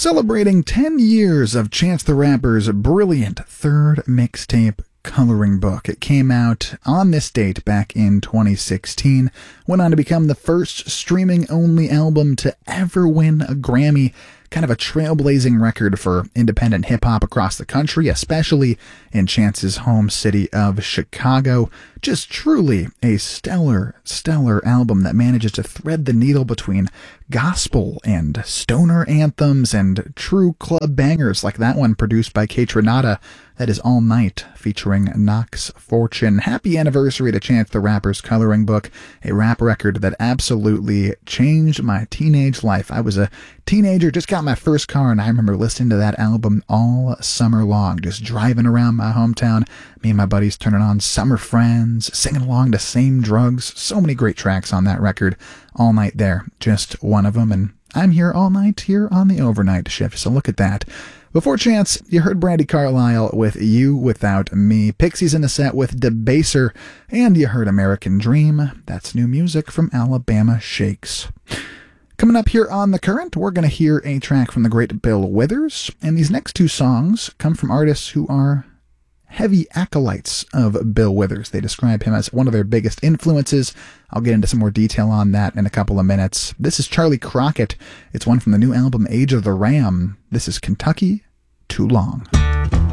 Celebrating 10 years of Chance the Rapper's brilliant third mixtape coloring book. It came out on this date back in 2016, went on to become the first streaming-only album to ever win a Grammy. Kind of a trailblazing record for independent hip-hop across the country, especially in Chance's home city of Chicago. Just truly a stellar album that manages to thread the needle between gospel and stoner anthems and true club bangers like that one produced by Kaytranada. That is All Night, featuring Knox Fortune. Happy anniversary to Chance the Rapper's coloring book, a rap record that absolutely changed my teenage life. I was a teenager, just got my first car, and I remember listening to that album all summer long, just driving around my hometown, me and my buddies turning on Summer Friends, singing along to Same Drugs. So many great tracks on that record. All Night there, just one of them, and I'm here all night here on the overnight shift, so look at that. Before Chance, you heard Brandi Carlile with You Without Me, Pixies in the set with Debaser, and you heard American Dream. That's new music from Alabama Shakes. Coming up here on The Current, we're going to hear a track from the great Bill Withers, and these next two songs come from artists who are heavy acolytes of Bill Withers. They describe him as one of their biggest influences. I'll get into some more detail on that in a couple of minutes. This is Charlie Crockett. It's one from the new album Age of the Ram. This is Kentucky Too Long.